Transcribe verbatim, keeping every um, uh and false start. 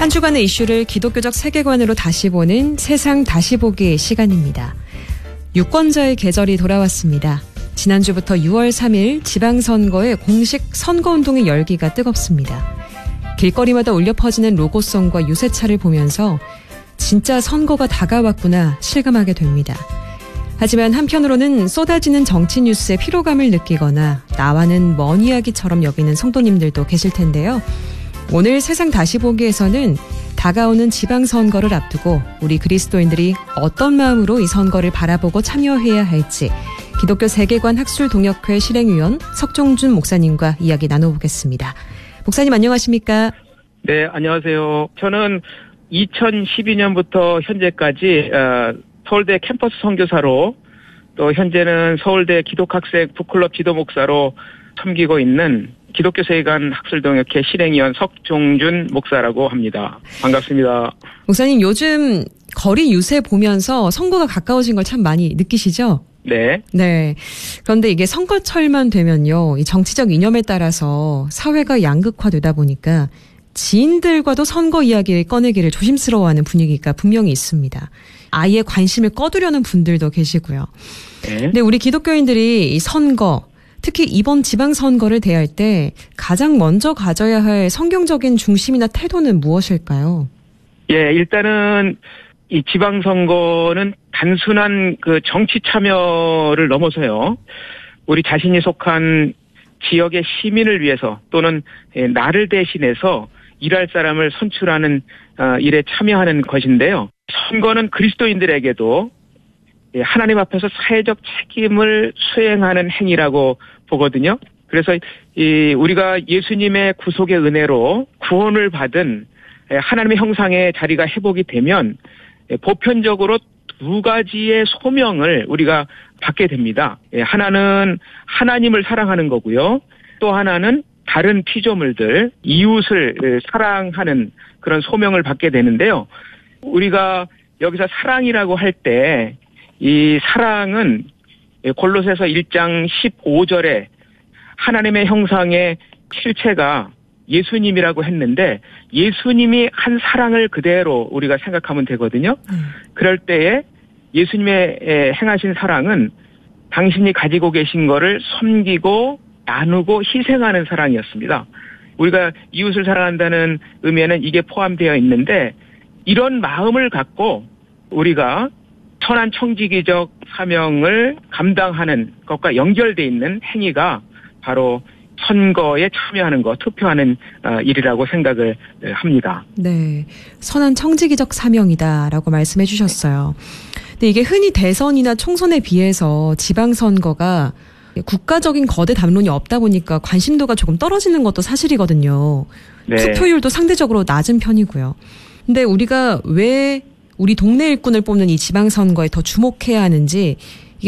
한 주간의 이슈를 기독교적 세계관으로 다시 보는 세상 다시 보기 시간입니다. 유권자의 계절이 돌아왔습니다. 지난주부터 유월 삼일 지방선거의 공식 선거운동의 열기가 뜨겁습니다. 길거리마다 울려 퍼지는 로고송과 유세차를 보면서 진짜 선거가 다가왔구나 실감하게 됩니다. 하지만 한편으로는 쏟아지는 정치 뉴스에 피로감을 느끼거나 나와는 먼 이야기처럼 여기는 성도님들도 계실 텐데요. 오늘 세상 다시 보기에서는 다가오는 지방선거를 앞두고 우리 그리스도인들이 어떤 마음으로 이 선거를 바라보고 참여해야 할지 기독교 세계관 학술 동역회 실행위원 석종준 목사님과 이야기 나눠보겠습니다. 목사님 안녕하십니까? 네, 안녕하세요. 저는 이천십이 년부터 현재까지 서울대 캠퍼스 선교사로 또 현재는 서울대 기독학생 북클럽 지도 목사로 섬기고 있는 기독교 세계관 학술동역회 실행위원 석종준 목사라고 합니다. 반갑습니다. 목사님 요즘 거리 유세 보면서 선거가 가까워진 걸 참 많이 느끼시죠? 네. 네. 그런데 이게 선거철만 되면요, 이 정치적 이념에 따라서 사회가 양극화되다 보니까 지인들과도 선거 이야기를 꺼내기를 조심스러워하는 분위기가 분명히 있습니다. 아예 관심을 꺼두려는 분들도 계시고요. 네. 근데 우리 기독교인들이 이 선거, 특히 이번 지방선거를 대할 때 가장 먼저 가져야 할 성경적인 중심이나 태도는 무엇일까요? 예, 일단은 이 지방선거는 단순한 그 정치 참여를 넘어서요, 우리 자신이 속한 지역의 시민을 위해서 또는 나를 대신해서 일할 사람을 선출하는 일에 참여하는 것인데요. 선거는 그리스도인들에게도 하나님 앞에서 사회적 책임을 수행하는 행위라고 보거든요. 그래서 이 우리가 예수님의 구속의 은혜로 구원을 받은 하나님의 형상의 자리가 회복이 되면 보편적으로 두 가지의 소명을 우리가 받게 됩니다. 하나는 하나님을 사랑하는 거고요. 또 하나는 다른 피조물들, 이웃을 사랑하는 그런 소명을 받게 되는데요. 우리가 여기서 사랑이라고 할 때 이 사랑은 골로새서 일 장 십오 절에 하나님의 형상의 실체가 예수님이라고 했는데 예수님이 한 사랑을 그대로 우리가 생각하면 되거든요. 음. 그럴 때에 예수님의 행하신 사랑은 당신이 가지고 계신 거를 섬기고 나누고 희생하는 사랑이었습니다. 우리가 이웃을 사랑한다는 의미에는 이게 포함되어 있는데 이런 마음을 갖고 우리가 선한 청지기적 사명을 감당하는 것과 연결되어 있는 행위가 바로 선거에 참여하는 것, 투표하는 일이라고 생각을 합니다. 네, 선한 청지기적 사명이다라고 말씀해 주셨어요. 근데 이게 흔히 대선이나 총선에 비해서 지방선거가 국가적인 거대 담론이 없다 보니까 관심도가 조금 떨어지는 것도 사실이거든요. 네. 투표율도 상대적으로 낮은 편이고요. 근데 우리가 왜 우리 동네 일꾼을 뽑는 이 지방선거에 더 주목해야 하는지